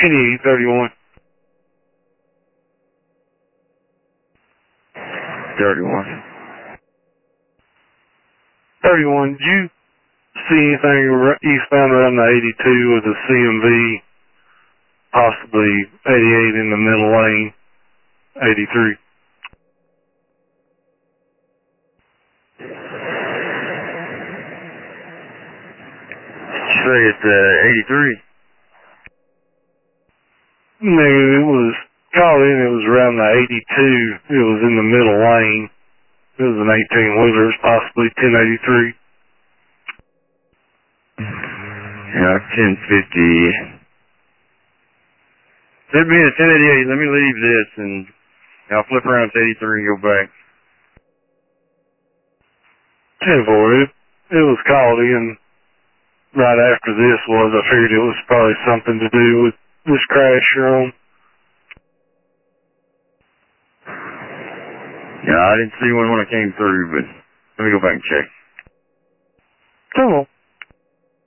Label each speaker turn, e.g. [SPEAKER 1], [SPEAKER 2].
[SPEAKER 1] Any 31.
[SPEAKER 2] 31.
[SPEAKER 1] 31, did you see anything eastbound around the 82 with a CMV, possibly 88 in the middle lane, 83?
[SPEAKER 2] Say it's 83.
[SPEAKER 1] No, it was called in, it was around the 82, it was in the middle lane. It was an 18-wheeler, it was possibly 1083.
[SPEAKER 2] Yeah, 1050. That'd be a 1088. Let me leave this and I'll flip around to 83 and go back.
[SPEAKER 1] 10-4, it was called in right after this was. I figured it was probably something to do with this crash you're on.
[SPEAKER 2] Yeah, I didn't see one when I came through, but let me go back and check.
[SPEAKER 1] Come on.